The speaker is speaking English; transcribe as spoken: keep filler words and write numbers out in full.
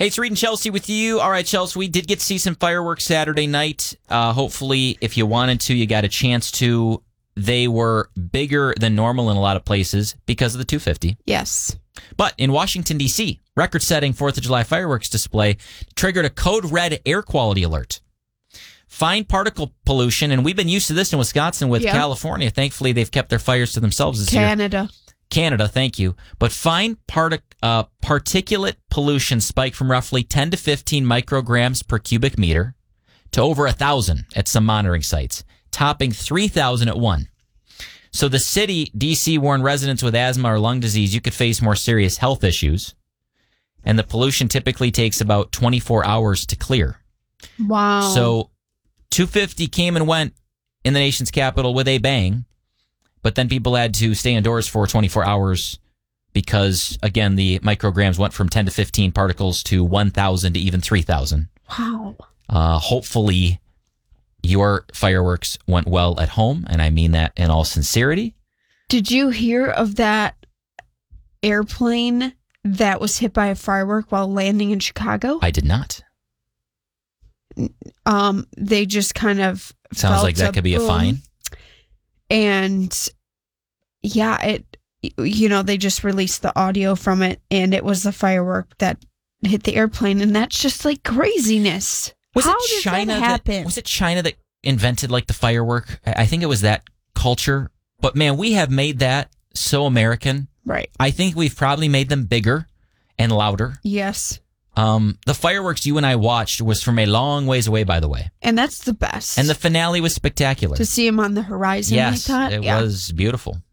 Hey, it's Reed and Chelsea with you. All right, Chelsea, we did get to see some fireworks Saturday night. Uh, hopefully, if you wanted to, you got a chance to. They were bigger than normal in a lot of places because of the two fifty. Yes. But in Washington, D C, record-setting fourth of July fireworks display triggered a code red air quality alert. Fine particle pollution, and we've been used to this in Wisconsin with Yep. California. Thankfully, they've kept their fires to themselves this year. Canada. Canada, thank you. But fine partic- uh, particulate pollution spiked from roughly ten to fifteen micrograms per cubic meter to over one thousand at some monitoring sites, topping three thousand at one. So the city, D C, warned residents with asthma or lung disease you could face more serious health issues. And the pollution typically takes about twenty-four hours to clear. Wow. So two fifty came and went in the nation's capital with a bang. But then people had to stay indoors for twenty-four hours because, again, the micrograms went from ten to fifteen particles to one thousand to even three thousand. Wow. Uh, hopefully, your fireworks went well at home, and I mean that in all sincerity. Did you hear of that airplane that was hit by a firework while landing in Chicago? I did not. Um, they just kind of Sounds felt like that could be a boom. fine. And yeah, it, you know, they just released the audio from it, and it was the firework that hit the airplane, and that's just like craziness. Was How it does China that happen? was it China that invented like the firework? I I think it was that culture. But man, we have made that so American. Right. I think we've probably made them bigger and louder. Yes. Um, the fireworks you and I watched was from a long ways away, by the way. And that's the best. And the finale was spectacular. to see him on the horizon yes, like that. it yeah. was beautiful.